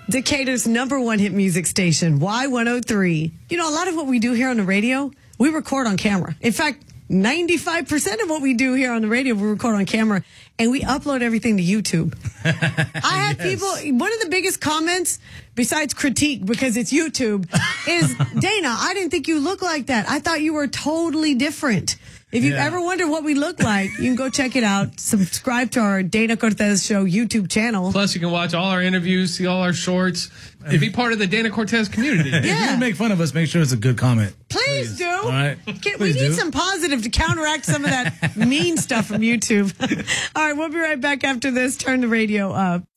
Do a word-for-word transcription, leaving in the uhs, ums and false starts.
Decatur's number one hit music station, Y one oh three. You know, a lot of what we do here on the radio, we record on camera. In fact, ninety-five percent of what we do here on the radio, we record on camera, and we upload everything to YouTube. I had yes. people, one of the biggest comments, besides critique, because it's YouTube, is, Dana, I didn't think you looked like that. I thought you were totally different. If you've yeah. ever wondered what we look like, you can go check it out. Subscribe to our Dana Cortez Show YouTube channel. Plus, you can watch all our interviews, see all our shorts, and be part of the Dana Cortez community. Yeah. If you make fun of us, make sure it's a good comment. Please, Please. do. All right. Can, Please we need do. some positive to counteract some of that mean stuff from YouTube. All right, we'll be right back after this. Turn the radio up.